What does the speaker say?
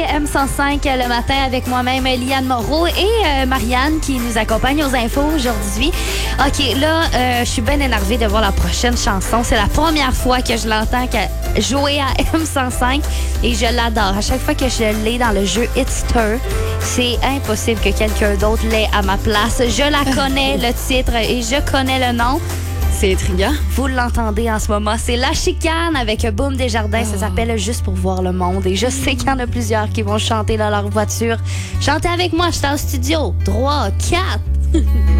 M105 le matin avec moi-même, Liane Moreau et Marianne qui nous accompagne aux infos aujourd'hui. OK, là, je suis bien énervée de voir la prochaine chanson. C'est la première fois que je l'entends jouer à M105 et je l'adore. À chaque fois que je l'ai dans le jeu It's Her, c'est impossible que quelqu'un d'autre l'ait à ma place. Je la connais, le titre, et je connais le nom. C'est intriguant. Vous l'entendez en ce moment. C'est La Chicane avec Boom Desjardins. Ça s'appelle Juste pour voir le monde. Et je sais qu'il y en a plusieurs qui vont chanter dans leur voiture. Chantez avec moi, je suis en studio. 3, 4.